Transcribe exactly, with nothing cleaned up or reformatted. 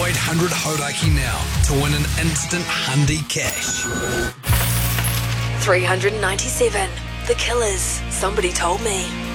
eight hundred Hodaki now to win an instant Hyundai cash. three hundred ninety-seven. The Killers. Somebody told me.